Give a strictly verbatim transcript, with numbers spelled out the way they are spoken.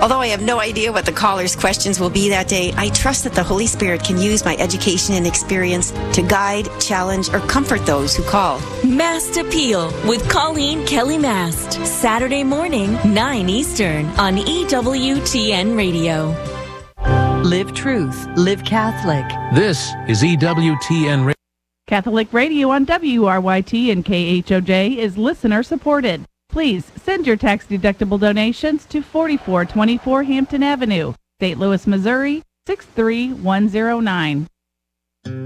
Although I have no idea what the caller's questions will be that day, I trust that the Holy Spirit can use my education and experience to guide, challenge, or comfort those who call. Mast Appeal with Colleen Kelly Mast. Saturday morning, nine Eastern on E W T N Radio. Live truth. Live Catholic. This is E W T N Radio. Catholic Radio on W R Y T and K H O J is listener supported. Please send your tax-deductible donations to forty-four twenty-four Hampton Avenue, Saint Louis, Missouri, six three one zero nine.